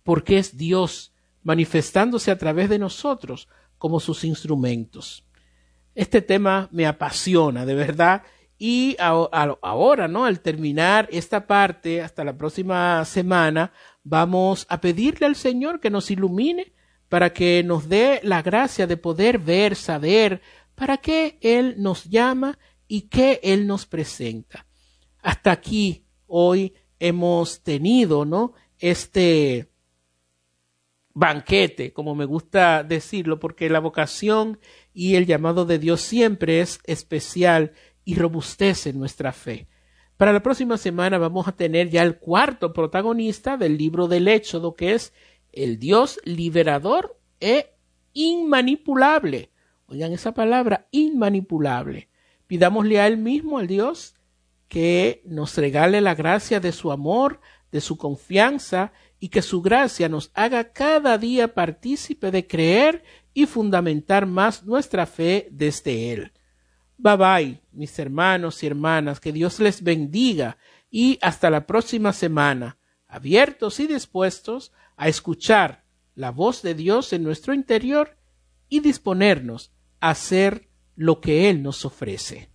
porque es Dios manifestándose a través de nosotros como sus instrumentos. Este tema me apasiona, de verdad, y ahora, ¿no? Al terminar esta parte, hasta la próxima semana, vamos a pedirle al Señor que nos ilumine para que nos dé la gracia de poder ver, saber para qué Él nos llama y qué Él nos presenta. Hasta aquí hoy hemos tenido, ¿no? Este banquete, como me gusta decirlo, porque la vocación y el llamado de Dios siempre es especial y robustece nuestra fe. Para la próxima semana vamos a tener ya el cuarto protagonista del libro del Éxodo, que es el Dios liberador e inmanipulable. Oigan esa palabra, inmanipulable. Pidámosle a Él mismo, al Dios, que nos regale la gracia de su amor, de su confianza, y que su gracia nos haga cada día partícipe de creer y fundamentar más nuestra fe desde Él. Bye bye, mis hermanos y hermanas, que Dios les bendiga y hasta la próxima semana, abiertos y dispuestos a escuchar la voz de Dios en nuestro interior y disponernos a hacer lo que Él nos ofrece.